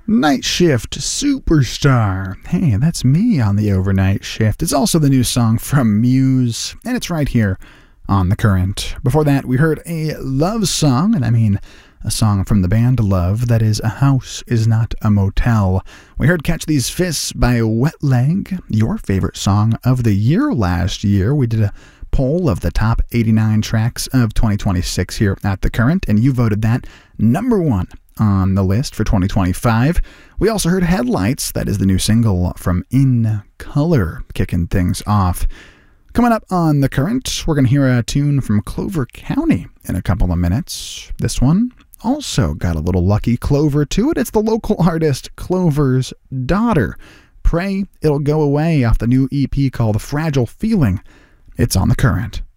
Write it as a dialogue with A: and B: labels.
A: Night Shift Superstar. Hey, that's me on the overnight shift. It's also the new song from Muse, and it's right here on The Current. Before that, we heard a love song, and I mean a song from the band Love, that is A House Is Not a Motel. We heard Catch These Fists by Wet Leg, your favorite song of the year last year. We did a poll of the top 89 tracks of 2026 here at The Current, and you voted that number one on the list for 2025. We also heard Headlights, that is the new single from In Color, kicking things off. Coming up on The Current, we're going to hear a tune from Clover County in a couple of minutes. This one also got a little Lucky Clover to it. It's the local artist Clover's Daughter. Pray It'll Go Away off the new EP called Fragile Feeling. It's on The Current.